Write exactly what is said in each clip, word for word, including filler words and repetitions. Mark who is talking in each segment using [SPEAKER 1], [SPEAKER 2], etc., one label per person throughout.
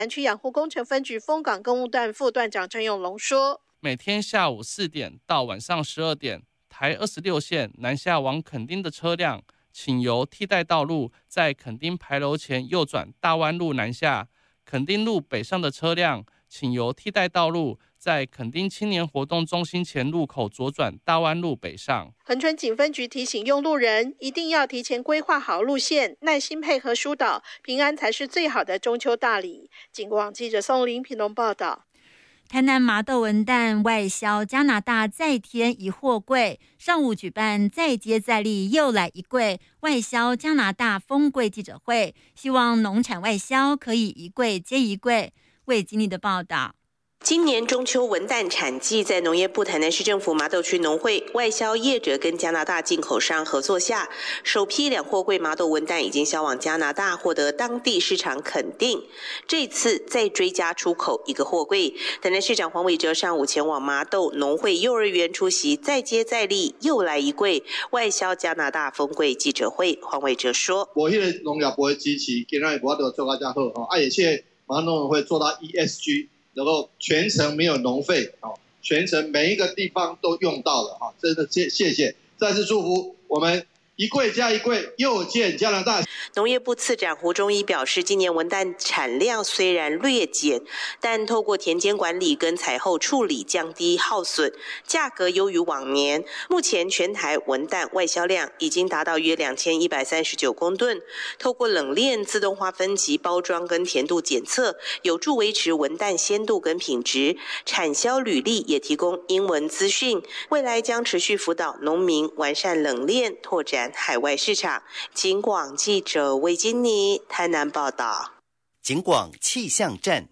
[SPEAKER 1] 南区养护工程分局丰港公务段副段长郑永龙说，
[SPEAKER 2] 每天下午四点到晚上十二点，台二十六线南下往垦丁的车辆，请由替代道路在垦丁牌楼前右转大湾路南下；垦丁路北上的车辆，请由替代道路在垦丁青年活动中心前路口左转大湾路北上。
[SPEAKER 1] 恒春警分局提醒用路人一定要提前规划好路线，耐心配合疏导，平安才是最好的中秋大礼。警广记者宋林平龙报道。
[SPEAKER 3] 台南麻豆文旦外销加拿大再添一货柜，上午举办再接再厉又来一柜外销加拿大丰柜记者会，希望农产外销可以一柜接一柜。魏经理的报道。
[SPEAKER 4] 今年中秋文旦产季，在农业部台南市政府麻豆区农会外销业者跟加拿大进口商合作下，首批两货柜麻豆文旦已经销往加拿大，获得当地市场肯定。这次再追加出口一个货柜，台南市长黄伟哲上午前往麻豆农会幼儿园出席再接再厉又来一柜外销加拿大丰柜记者会。黄伟哲说：“
[SPEAKER 5] 我迄个农业部的支持，今日我都做到这好哦，啊，而且麻豆农会做到 E S G。”然后全程没有农废，全程每一个地方都用到了，真的谢谢谢，再次祝福我们一柜加一柜，又见加拿大。
[SPEAKER 4] 农业部次长胡忠一表示，今年文旦产量虽然略减，但透过田间管理跟采后处理降低耗损，价格优于往年。目前全台文旦外销量已经达到约两千一百三十九公吨。透过冷链自动化分级包装跟甜度检测，有助维持文旦鲜度跟品质。产销履历也提供英文资讯，未来将持续辅导农民完善冷链，拓展海外市场。警广记者魏金妮台南报道。
[SPEAKER 6] 警广气象站。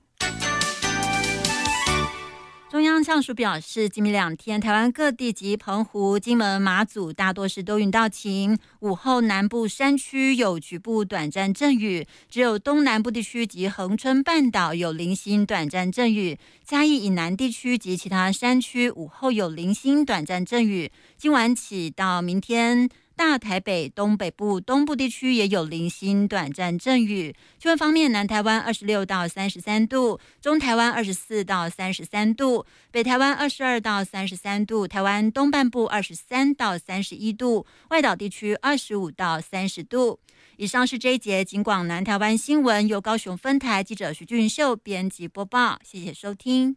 [SPEAKER 3] 中央气象署表示，今明两天台湾各地及澎湖、金门、马祖大多是多云到晴，午后南部山区有局部短暂阵雨，只有东南部地区及恒春半岛有零星短暂阵雨，嘉义以南地区及其他山区午后有零星短暂阵雨。今晚起到明天，大台北、东北部、东部地区也有零星短暂阵雨。气温方面，南台湾二十六到三十三度，中台湾二十四到三十三度，北台湾二十二到三十三度，台湾东半部二十三到三十一度，外岛地区二十五到三十度。以上是这一节警广南台湾新闻，由高雄分台记者徐俊秀编辑播报，谢谢收听。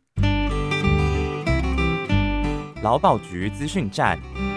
[SPEAKER 7] 劳保局资讯站。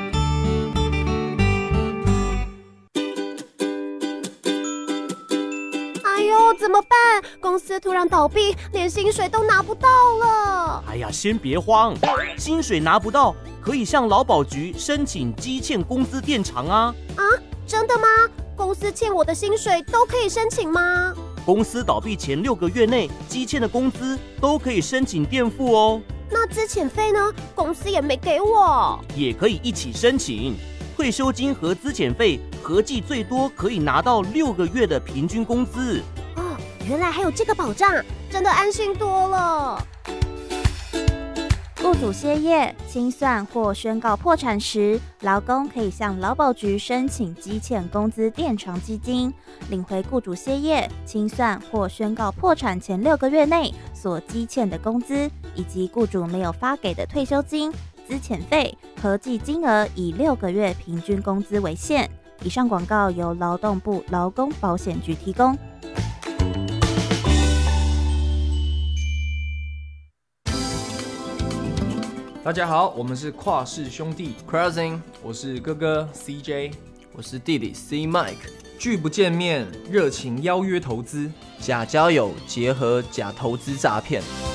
[SPEAKER 8] 怎么办？公司突然倒闭，连薪水都拿不到了。
[SPEAKER 9] 哎呀，先别慌，薪水拿不到，可以向劳保局申请积欠工资垫偿啊。
[SPEAKER 8] 啊，真的吗？公司欠我的薪水都可以申请吗？
[SPEAKER 9] 公司倒闭前六个月内积欠的工资都可以申请垫付哦。
[SPEAKER 8] 那资遣费呢？公司也没给我。
[SPEAKER 9] 也可以一起申请。退休金和资遣费合计最多可以拿到六个月的平均工资。
[SPEAKER 8] 哦，原来还有这个保障，真的安心多了。
[SPEAKER 10] 雇主歇业、清算或宣告破产时，劳工可以向劳保局申请积欠工资垫偿基金，领回雇主歇业、清算或宣告破产前六个月内所积欠的工资，以及雇主没有发给的退休金、资遣费，合计金额以六个月平均工资为限。以上广告由劳动部劳工保险局提供。
[SPEAKER 11] 大家好，我们是跨世兄弟 Crossing， 我是哥哥 C J，
[SPEAKER 12] 我是弟弟 C Mike。
[SPEAKER 11] 拒不见面，热情邀约投资，
[SPEAKER 12] 假交友结合假投资诈骗。